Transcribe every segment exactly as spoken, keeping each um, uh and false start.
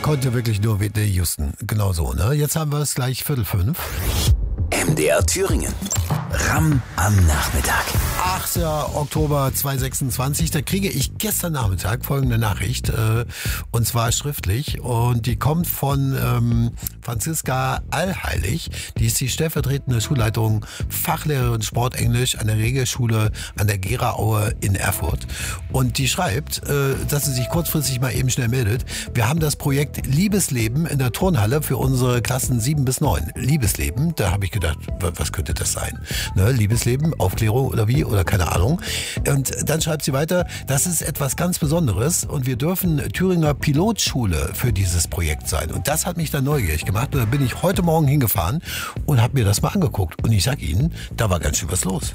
konnte wirklich nur Whitney Houston. Genau so, ne? Jetzt haben wir es gleich Viertel fünf. M D R Thüringen. Ram am Nachmittag. achter Oktober zweitausendsechsundzwanzig, da kriege ich gestern Nachmittag folgende Nachricht, äh, und zwar schriftlich, und die kommt von ähm, Franziska Allheilig, die ist die stellvertretende Schulleitung Fachlehrerin Sportenglisch an der Regelschule an der Gera-Aue in Erfurt, und die schreibt, äh, dass sie sich kurzfristig mal eben schnell meldet. Wir haben das Projekt Liebesleben in der Turnhalle für unsere Klassen sieben bis neun. Liebesleben, da habe ich gedacht, was könnte das sein? Ne, Liebesleben, Aufklärung oder wie, oder keine Ahnung. Und dann schreibt sie weiter, das ist etwas ganz Besonderes und wir dürfen Thüringer Pilotschule für dieses Projekt sein. Und das hat mich dann neugierig gemacht und da bin ich heute Morgen hingefahren und habe mir das mal angeguckt. Und ich sag Ihnen, da war ganz schön was los.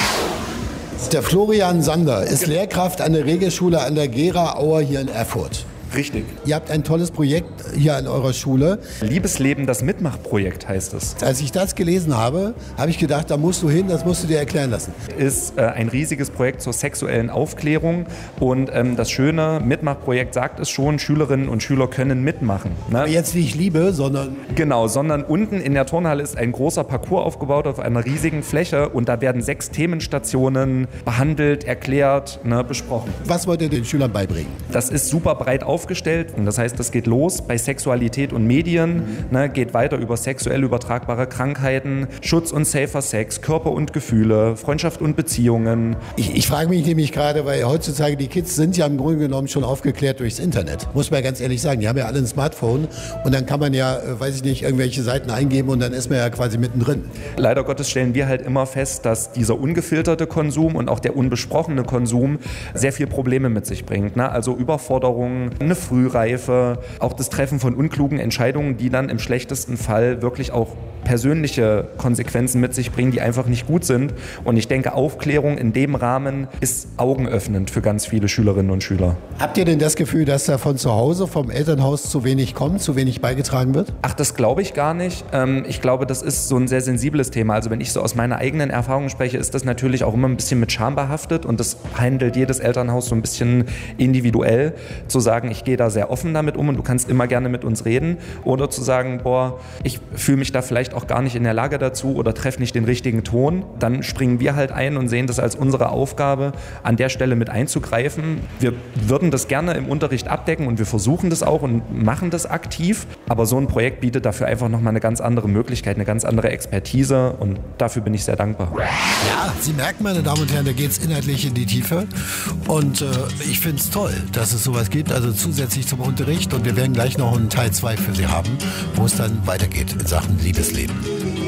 Der Florian Sander ist Lehrkraft an der Regelschule an der Gera-Aue hier in Erfurt. Richtig. Ihr habt ein tolles Projekt hier an eurer Schule. Liebesleben, das Mitmachprojekt heißt es. Als ich das gelesen habe, habe ich gedacht, da musst du hin, das musst du dir erklären lassen. Ist äh, ein riesiges Projekt zur sexuellen Aufklärung und ähm, das schöne Mitmachprojekt sagt es schon, Schülerinnen und Schüler können mitmachen. Ne? Aber jetzt nicht Liebe, sondern... Genau, sondern unten in der Turnhalle ist ein großer Parcours aufgebaut auf einer riesigen Fläche und da werden sechs Themenstationen behandelt, erklärt, ne, besprochen. Was wollt ihr den Schülern beibringen? Das ist super breit aufgebaut. Aufgestellt. Und das heißt, das geht los bei Sexualität und Medien, mhm. ne, geht weiter über sexuell übertragbare Krankheiten, Schutz und safer Sex, Körper und Gefühle, Freundschaft und Beziehungen. Ich, ich frage mich nämlich gerade, weil heutzutage die Kids sind ja im Grunde genommen schon aufgeklärt durchs Internet. Muss man ja ganz ehrlich sagen, die haben ja alle ein Smartphone und dann kann man ja, weiß ich nicht, irgendwelche Seiten eingeben und dann ist man ja quasi mittendrin. Leider Gottes stellen wir halt immer fest, dass dieser ungefilterte Konsum und auch der unbesprochene Konsum sehr viel Probleme mit sich bringt. Ne? Also Überforderungen, eine Frühreife, auch das Treffen von unklugen Entscheidungen, die dann im schlechtesten Fall wirklich auch persönliche Konsequenzen mit sich bringen, die einfach nicht gut sind. Und ich denke, Aufklärung in dem Rahmen ist augenöffnend für ganz viele Schülerinnen und Schüler. Habt ihr denn das Gefühl, dass da von zu Hause, vom Elternhaus zu wenig kommt, zu wenig beigetragen wird? Ach, das glaube ich gar nicht. Ich glaube, das ist so ein sehr sensibles Thema. Also wenn ich so aus meiner eigenen Erfahrung spreche, ist das natürlich auch immer ein bisschen mit Scham behaftet und das handelt jedes Elternhaus so ein bisschen individuell, zu sagen, ich gehe da sehr offen damit um und du kannst immer gerne mit uns reden, oder zu sagen, boah, ich fühle mich da vielleicht auch gar nicht in der Lage dazu oder treffe nicht den richtigen Ton. Dann springen wir halt ein und sehen das als unsere Aufgabe, an der Stelle mit einzugreifen. Wir würden das gerne im Unterricht abdecken und wir versuchen das auch und machen das aktiv, aber so ein Projekt bietet dafür einfach nochmal eine ganz andere Möglichkeit, eine ganz andere Expertise und dafür bin ich sehr dankbar. Ja, Sie merken, meine Damen und Herren, da geht es inhaltlich in die Tiefe und äh, ich finde es toll, dass es sowas gibt, also zusätzlich zum Unterricht, und wir werden gleich noch einen Teil zwei für Sie haben, wo es dann weitergeht in Sachen Liebesleben.